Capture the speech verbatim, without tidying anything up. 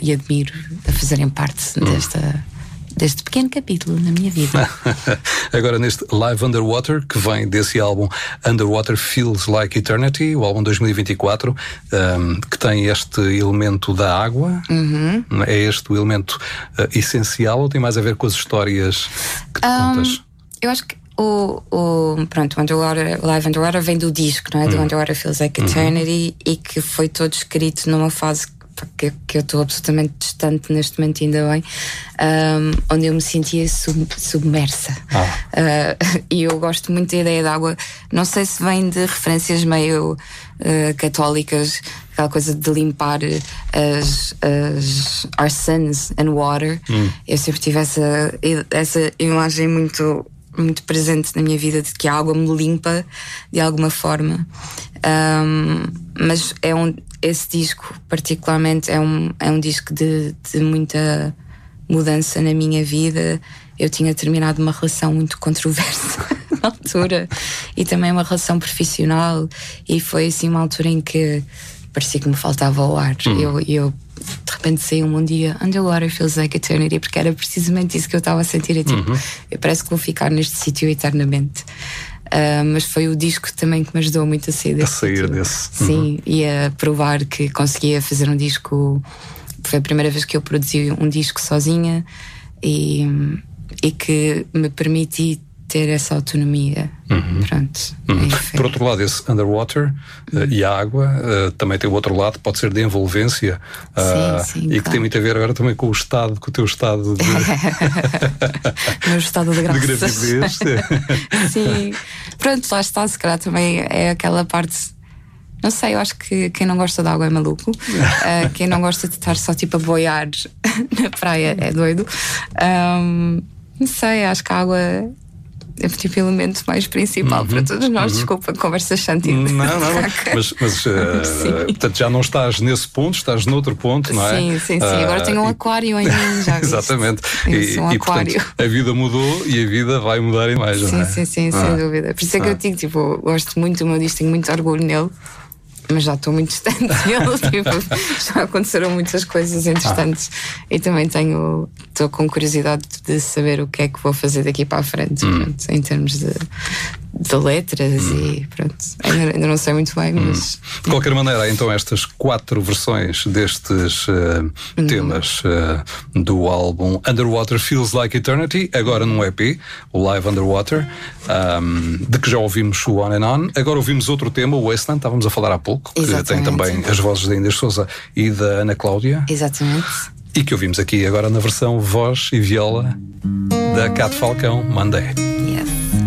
e admiro a fazerem parte hum. desta, deste pequeno capítulo na minha vida. Agora neste Live Underwater, que vem desse álbum Underwater Feels Like Eternity, o álbum dois mil e vinte e quatro, um, que tem este elemento da água. Uhum. É este o elemento uh, essencial, ou tem mais a ver com as histórias que tu um, contas? Eu acho que O, o, pronto, o Underwater, o Live Underwater vem do disco, não é? Do hum. Underwater Feels Like Eternity, uhum. e que foi todo escrito numa fase que, que eu estou absolutamente distante neste momento, ainda bem, um, onde eu me sentia sub, submersa. Ah. Uh, e eu gosto muito da ideia da água. Não sei se vem de referências meio uh, católicas, aquela coisa de limpar as, as our sins and water. Hum. Eu sempre tive essa, essa imagem muito muito presente na minha vida, de que a água me limpa de alguma forma. Um, mas é um, esse disco particularmente é um, é um disco de, de muita mudança na minha vida. Eu tinha terminado uma relação muito controversa na altura, e também uma relação profissional, e foi assim uma altura em que parecia que me faltava o ar. Hum. Eu, eu de repente saiu um dia Underwater Feels Like Eternity, porque era precisamente isso que eu estava a sentir. É tipo, uhum. eu parece que vou ficar neste sítio eternamente. Uh, mas foi o disco também que me ajudou muito a sair desse. A sair sítio. desse. Sim, uhum. e a provar que conseguia fazer um disco. Foi a primeira vez que eu produzi um disco sozinha, e, e que me permiti ter essa autonomia. Uhum. Pronto. Uhum. Por outro lado, esse Underwater uhum. uh, e a água uh, também tem o outro lado, pode ser de envolvência, uh, sim, sim, e claro. que tem muito a ver agora também com o estado, com o teu estado de meu estado de graça. De gravidez. Sim, pronto, lá está. Se calhar também é aquela parte. Não sei, eu acho que quem não gosta de água é maluco. uh, quem não gosta de estar só tipo a boiar na praia é doido. Um, não sei, acho que a água é tipo o elemento mais principal uhum, para todos nós. Uhum. Desculpa, conversa chante. Não, não, mas, mas uh, portanto, já não estás nesse ponto, estás noutro ponto, não é? Sim, sim, sim. Uh, Agora tenho um e... aquário em mim, já viste? Exatamente. E, um e, aquário. Portanto, a vida mudou e a vida vai mudar em mais, sim, não é? Sim, sim, sim, ah. sem dúvida. Por isso é que ah. eu digo, tipo, gosto muito do meu disco, tenho muito orgulho nele, mas já estou muito distante dele. Tipo, já aconteceram muitas coisas interessantes ah. e também tenho, estou com curiosidade de saber o que é que vou fazer daqui para a frente, hum. pronto, em termos de, de letras hum. e pronto, ainda, ainda não sei muito bem, hum. mas de qualquer maneira, então estas quatro versões destes uh, hum. temas uh, do álbum Underwater Feels Like Eternity, agora num E P, o Live Underwater, um, de que já ouvimos o On and On. Agora ouvimos outro tema, o Wasteland, estávamos a falar há pouco, que Exatamente. tem também as vozes da Inês Sousa e da Ana Cláudia. Exatamente. E que ouvimos aqui agora na versão voz e viola da Cat Falcão, Monday.